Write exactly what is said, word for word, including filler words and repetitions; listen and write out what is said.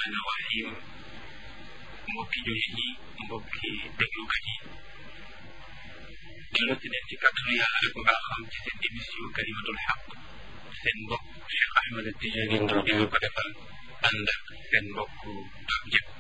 rahmaani rahim mbokki jullit yi mbokki déglukat yi dellusi leen ci kàttanu yàlla ak mbaaxam ci seen émission kalimatul xaq seen mbokk Cheikh Ahmed Tidiane Ndao di ko defal ànd ak seen mbokk Pape Diop